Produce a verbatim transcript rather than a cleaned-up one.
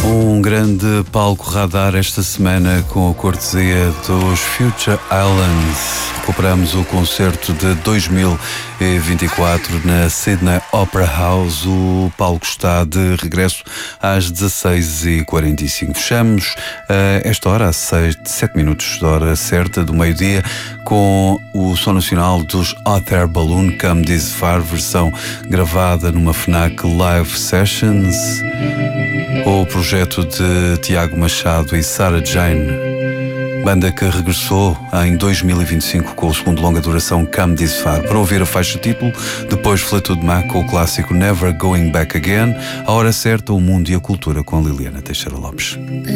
Um grande palco radar esta semana com a cortesia dos Future Islands. Recuperamos o concerto de dois mil e vinte e quatro na Sydney Opera House. O palco está de regresso às dezasseis e quarenta e cinco. Fechamos a esta hora, às sete minutos da hora certa do meio-dia, com o som nacional dos Hot Air Balloon, Come This Far, versão gravada numa FNAC Live Sessions. O projeto de Tiago Machado e Sarah Jane, banda que regressou em dois mil e vinte e cinco com o segundo longa duração Come This Far. Para ouvir a faixa título, depois Fleetwood Mac com o clássico Never Going Back Again. A hora certa, o mundo e a cultura com a Liliana Teixeira Lopes.